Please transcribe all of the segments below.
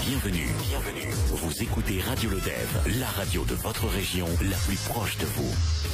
Bienvenue. Vous écoutez Radio Lodève, la radio de votre région, la plus proche de vous.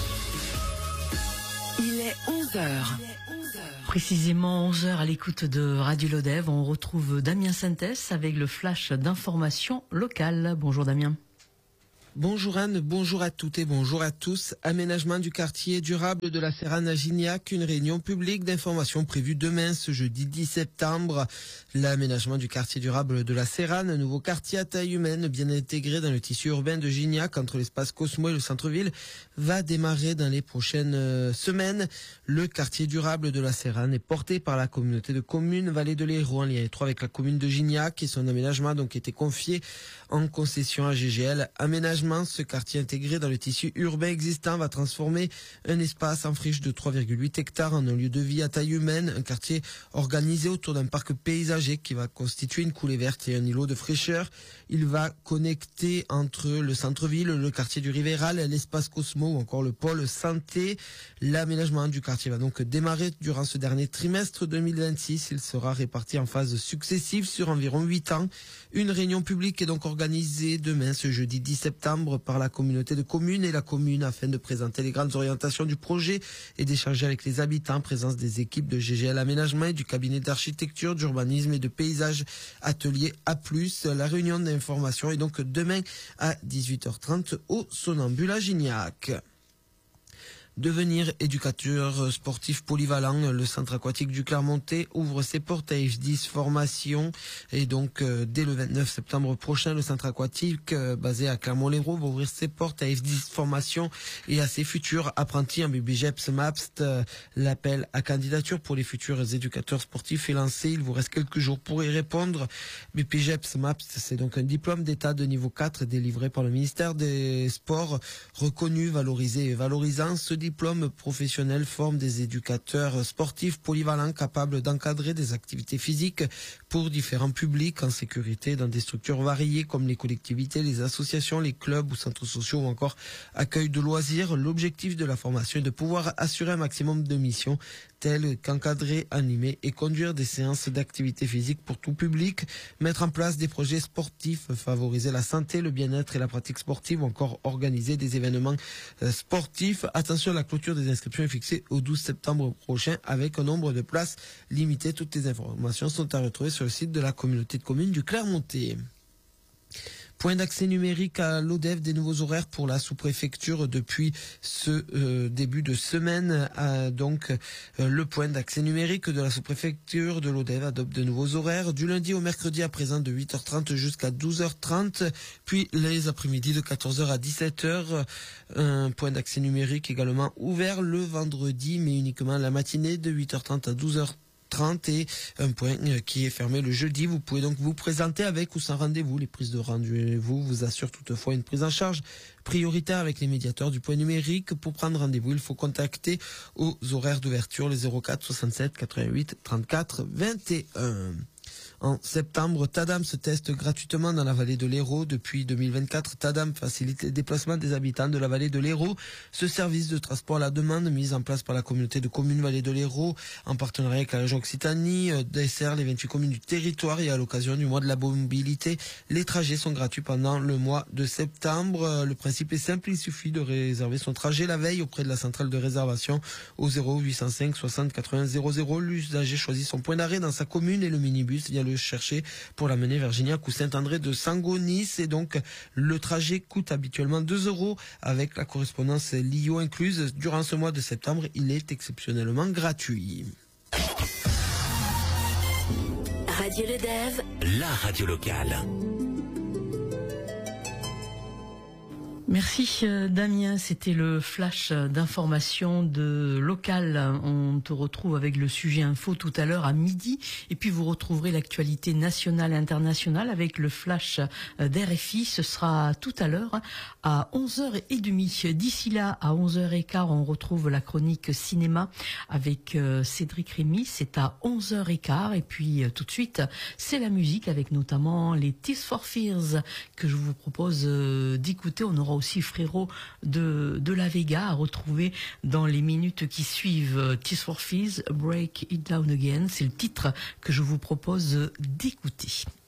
Il est 11h. Précisément 11h à l'écoute de Radio Lodève. On retrouve Damien Sintès avec le flash d'information locale. Bonjour Damien. Bonjour Anne, bonjour à toutes et bonjour à tous. Aménagement du quartier durable de la Séranne à Gignac, une réunion publique d'information prévue demain, ce jeudi 10 septembre. L'aménagement du quartier durable de la Séranne, un nouveau quartier à taille humaine bien intégré dans le tissu urbain de Gignac entre l'espace Cosmo et le centre-ville, va démarrer dans les prochaines semaines. Le quartier durable de la Séranne est porté par la communauté de communes Vallée de l'Hérault en lien étroit avec la commune de Gignac et son aménagement a donc été confié en concession à GGL Aménagement. Ce quartier intégré dans le tissu urbain existant va transformer un espace en friche de 3,8 hectares en un lieu de vie à taille humaine, un quartier organisé autour d'un parc paysager qui va constituer une coulée verte et un îlot de fraîcheur. Il va connecter entre le centre-ville, le quartier du Rivéral, l'espace Cosmo ou encore le pôle santé. L'aménagement du quartier va donc démarrer durant ce dernier trimestre 2026. Il sera réparti en phases successives sur environ 8 ans. Une réunion publique est donc organisée demain, ce jeudi 10 septembre, par la communauté de communes et la commune afin de présenter les grandes orientations du projet et d'échanger avec les habitants. Présence des équipes de GGL Aménagement et du cabinet d'architecture, d'urbanisme et de paysage atelier A+. La réunion d'information est donc demain à 18h30 au Somnambule à Gignac. Devenir éducateur sportif polyvalent, le centre aquatique du Clermontais ouvre ses portes à F10 formation et donc dès le 29 septembre prochain, le centre aquatique basé à Clermont-Lérault va ouvrir ses portes à F10 formation et à ses futurs apprentis en BPGEPS MAPST. L'appel à candidature pour les futurs éducateurs sportifs est lancé. Il vous reste quelques jours pour y répondre. BPGEPS MAPST, c'est donc un diplôme d'état de niveau 4 délivré par le ministère des Sports, reconnu, valorisé et valorisant. Ce diplôme professionnel forme des éducateurs sportifs polyvalents capables d'encadrer des activités physiques pour différents publics en sécurité dans des structures variées comme les collectivités, les associations, les clubs ou centres sociaux ou encore accueil de loisirs. L'objectif de la formation est de pouvoir assurer un maximum de missions telles qu'encadrer, animer et conduire des séances d'activité physique pour tout public, mettre en place des projets sportifs, favoriser la santé, le bien-être et la pratique sportive ou encore organiser des événements sportifs. Attention, la clôture des inscriptions est fixée au 12 septembre prochain avec un nombre de places limité. Toutes les informations sont à retrouver sur le site de la communauté de communes du Clermontais. Point d'accès numérique à l'Odève, des nouveaux horaires pour la sous-préfecture depuis ce début de semaine. Le point d'accès numérique de la sous-préfecture de l'Odève adopte de nouveaux horaires du lundi au mercredi à présent de 8h30 jusqu'à 12h30, puis les après-midi de 14h à 17h. Un point d'accès numérique également ouvert le vendredi, mais uniquement la matinée de 8h30 à 12h30. Et un point qui est fermé le jeudi. Vous pouvez donc vous présenter avec ou sans rendez-vous. Les prises de rendez-vous vous assurent toutefois une prise en charge prioritaire avec les médiateurs du point numérique. Pour prendre rendez-vous, il faut contacter aux horaires d'ouverture les 04 67 88 34 21. En septembre, Tadam se teste gratuitement dans la vallée de l'Hérault. Depuis 2024, Tadam facilite les déplacements des habitants de la vallée de l'Hérault. Ce service de transport à la demande, mis en place par la communauté de communes vallée de l'Hérault, en partenariat avec la région Occitanie, dessert les 28 communes du territoire et à l'occasion du mois de la mobilité. Les trajets sont gratuits pendant le mois de septembre. Le principe est simple, il suffit de réserver son trajet la veille auprès de la centrale de réservation au 0805 60 80 00. L'usager choisit son point d'arrêt dans sa commune et le minibus vient le chercher pour l'amener vers Gignac ou Saint-André de Sangonis. Et donc le trajet coûte habituellement 2 € avec la correspondance LIO incluse. Durant ce mois de septembre, il est exceptionnellement gratuit. Radio Lodève, la radio locale. Merci Damien, c'était le flash d'information de local. On te retrouve avec le sujet info tout à l'heure à midi et puis vous retrouverez l'actualité nationale et internationale avec le flash d'RFI. Ce sera tout à l'heure à 11h30. D'ici là, à 11h15, on retrouve la chronique cinéma avec Cédric Rémy. C'est à 11h15 et puis tout de suite, c'est la musique avec notamment les Tears for Fears que je vous propose d'écouter. On aura aussi Frérot de la Vega à retrouver dans les minutes qui suivent. Tears for Fears, Break It Down Again, c'est le titre que je vous propose d'écouter.